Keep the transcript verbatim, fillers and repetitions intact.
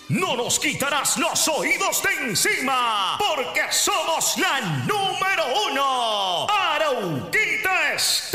No nos quitarás los oídos de encima, porque somos la número uno. Arauquita